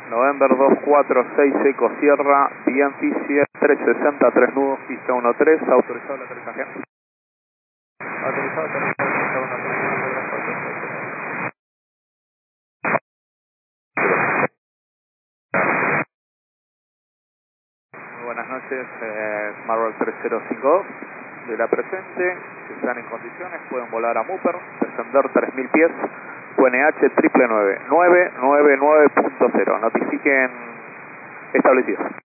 November 246 Eco Sierra, bien Fisher, 360, 3 nudos, pista 13, autorizado el aterrizaje. Autorizado, pista 13. Muy buenas noches, Marvel 3052 de la presente. Si están en condiciones pueden volar a Mupper, descender 3000 pies, QNH 999, 999.0, notifiquen establecidos.